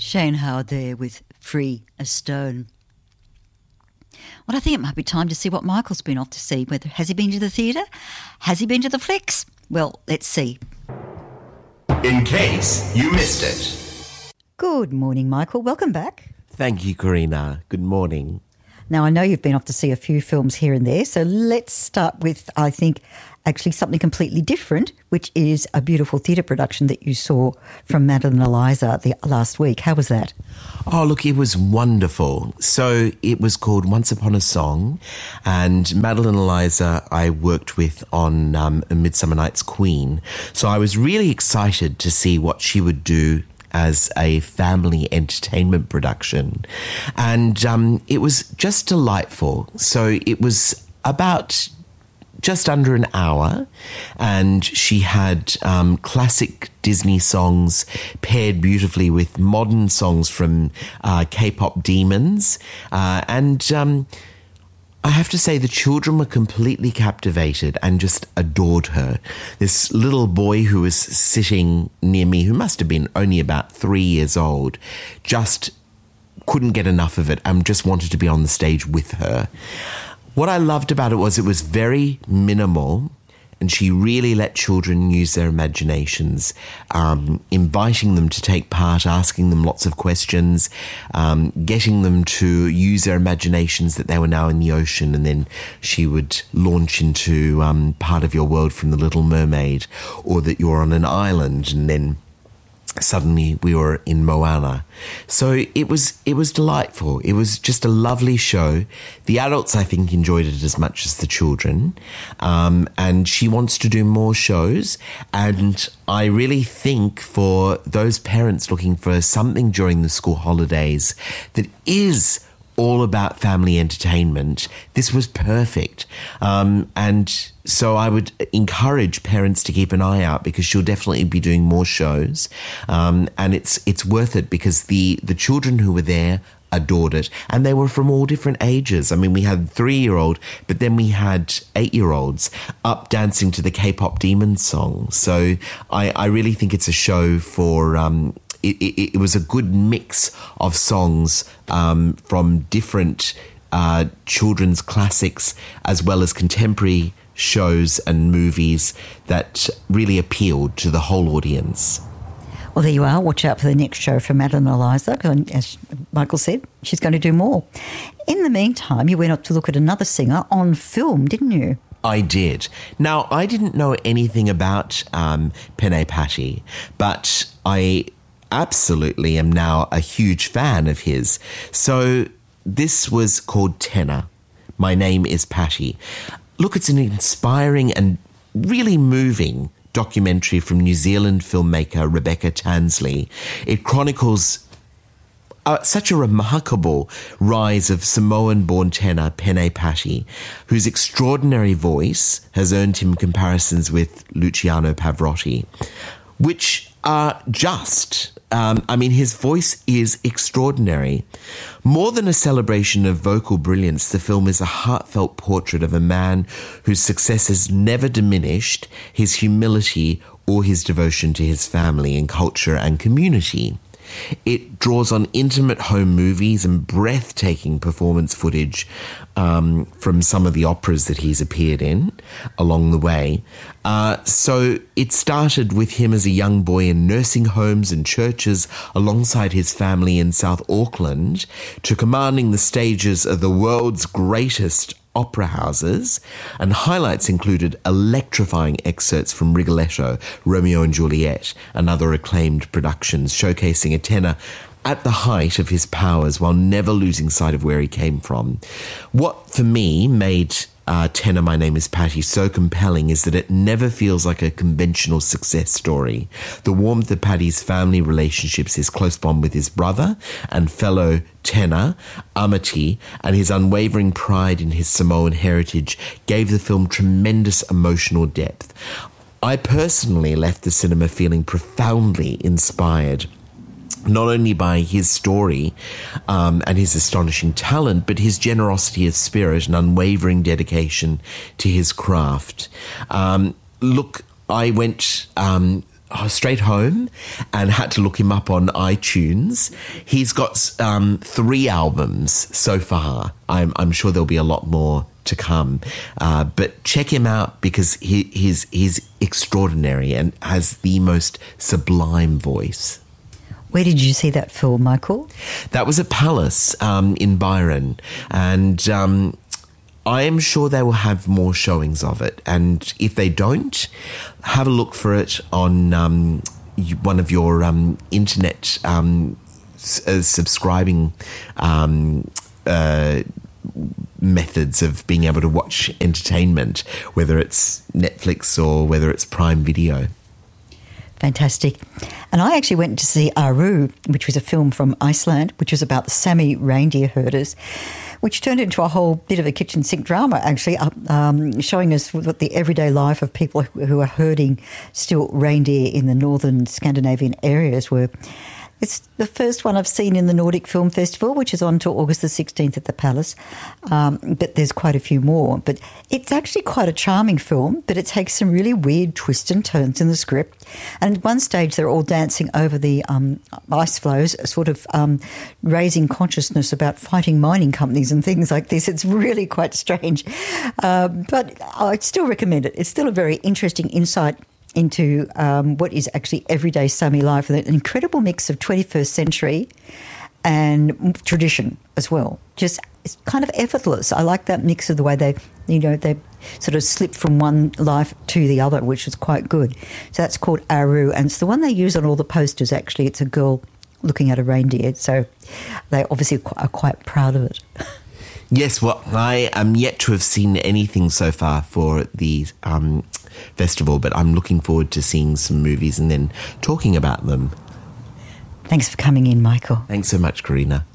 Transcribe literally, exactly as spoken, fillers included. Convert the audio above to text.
Shane Howard there with Free a Stone. Well, I think it might be time to see what Michael's been off to see. Whether has he been to the theatre? Has he been to the flicks? Well, let's see. In case you missed it. Good morning, Michael. Welcome back. Thank you, Karina. Good morning. Now, I know you've been off to see a few films here and there, so let's start with, I think, actually something completely different, which is a beautiful theatre production that you saw from Madeline and Eliza the last week. How was that? Oh, look, it was wonderful. So it was called Once Upon a Song, and Madeline and Eliza I worked with on um, A Midsummer Night's Queen. So I was really excited to see what she would do as a family entertainment production. And um, it was just delightful. So it was about just under an hour, and she had um, classic Disney songs paired beautifully with modern songs from uh, K-pop demons. Uh, and um, I have to say the children were completely captivated and just adored her. This little boy who was sitting near me, who must have been only about three years old, just couldn't get enough of it and just wanted to be on the stage with her. What I loved about it was it was very minimal, and she really let children use their imaginations, um, inviting them to take part, asking them lots of questions, um, getting them to use their imaginations that they were now in the ocean, and then she would launch into um, part of your world from The Little Mermaid, or that you're on an island, and then suddenly we were in Moana. So it was it was delightful. It was just a lovely show. The adults, I think, enjoyed it as much as the children. Um, and she wants to do more shows. And I really think for those parents looking for something during the school holidays that is all about family entertainment, this was perfect. Um, and so I would encourage parents to keep an eye out, because she'll definitely be doing more shows. Um, and it's it's worth it, because the, the children who were there adored it. And they were from all different ages. I mean, we had three-year-old, but then we had eight-year-olds up dancing to the K-pop demon song. So I, I really think it's a show for... Um, It, it, it was a good mix of songs um, from different uh, children's classics, as well as contemporary shows and movies that really appealed to the whole audience. Well, there you are. Watch out for the next show from Madeline and Eliza, because as Michael said, she's going to do more. In the meantime, you went up to look at another singer on film, didn't you? I did. Now, I didn't know anything about um, Penne Patti, but I... absolutely am now a huge fan of his. So this was called Tenor. My Name is Patti. Look, it's an inspiring and really moving documentary from New Zealand filmmaker Rebecca Tansley. It chronicles Uh, such a remarkable rise of Samoan-born tenor Penne Patti, whose extraordinary voice has earned him comparisons with Luciano Pavarotti, which are just... Um, I mean, his voice is extraordinary. More than a celebration of vocal brilliance, the film is a heartfelt portrait of a man whose success has never diminished his humility or his devotion to his family and culture and community. It draws on intimate home movies and breathtaking performance footage um, from some of the operas that he's appeared in along the way. Uh, so it started with him as a young boy in nursing homes and churches alongside his family in South Auckland, to commanding the stages of the world's greatest opera houses, and highlights included electrifying excerpts from Rigoletto, Romeo and Juliet, and other acclaimed productions, showcasing a tenor at the height of his powers while never losing sight of where he came from. What, for me, made uh, Tenor My Name is Patti so compelling is that it never feels like a conventional success story. The warmth of Patti's family relationships, his close bond with his brother and fellow tenor, Amati, and his unwavering pride in his Samoan heritage gave the film tremendous emotional depth. I personally left the cinema feeling profoundly inspired, not only by his story um, and his astonishing talent, but his generosity of spirit and unwavering dedication to his craft. Um, look, I went um, straight home and had to look him up on iTunes. He's got um, three albums so far. I'm, I'm sure there'll be a lot more to come. Uh, but check him out because he, he's, he's extraordinary and has the most sublime voice. Where did you see that film, Michael? That was at Palace um, in Byron. And um, I am sure they will have more showings of it. And if they don't, have a look for it on um, one of your um, internet um, s- uh, subscribing um, uh, methods of being able to watch entertainment, whether it's Netflix or whether it's Prime Video. Fantastic. And I actually went to see Aru, which was a film from Iceland, which was about the Sami reindeer herders, which turned into a whole bit of a kitchen sink drama, actually, um, showing us what the everyday life of people who are herding still reindeer in the northern Scandinavian areas were. It's the first one I've seen in the Nordic Film Festival, which is on till August the sixteenth at the Palace. Um, but there's quite a few more. But it's actually quite a charming film, but it takes some really weird twists and turns in the script. And at one stage, they're all dancing over the um, ice floes, sort of um, raising consciousness about fighting mining companies and things like this. It's really quite strange. Uh, but I'd still recommend it. It's still a very interesting insight into um, what is actually everyday Sami life, an incredible mix of twenty-first century and tradition as well. Just it's kind of effortless. I like that mix of the way they, you know, they sort of slip from one life to the other, which is quite good. So that's called Aru, and it's the one they use on all the posters, actually. It's a girl looking at a reindeer, so they obviously are quite proud of it. Yes, well, I am yet to have seen anything so far for the um, festival, but I'm looking forward to seeing some movies and then talking about them. Thanks for coming in, Michael. Thanks so much, Karina.